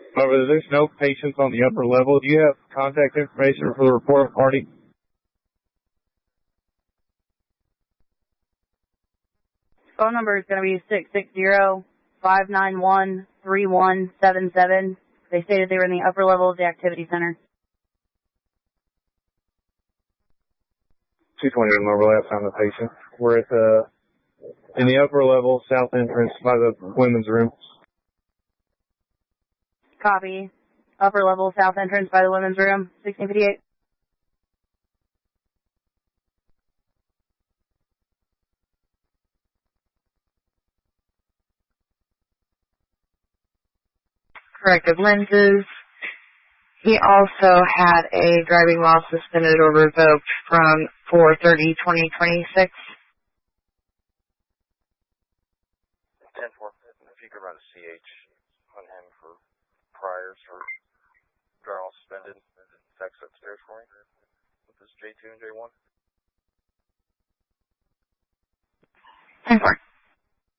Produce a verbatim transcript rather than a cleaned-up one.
However, there's no patients on the upper level. Do you have contact information for the report party? Phone number is going to be six six zero, five nine one, three one seven seven. They stated they were in the upper level of the activity center. two twenty to overlap, found the patient. We're at the, in the upper level, south entrance by the women's room. Copy. Upper level, south entrance by the women's room, sixteen fifty-eight. Corrective lenses. He also had a driving while suspended or revoked from four thirty twenty twenty-six. ten four, if you could run a C H on him for priors for driving while suspended, text upstairs for me with this J two and J one. ten four.